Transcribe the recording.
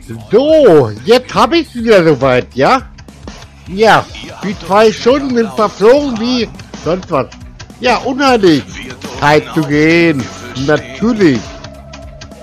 So, jetzt habe ich es wieder soweit, ja? Ja, die 3 Stunden sind verflogen wie sonst was. Ja, unheimlich. Zeit zu gehen. Natürlich.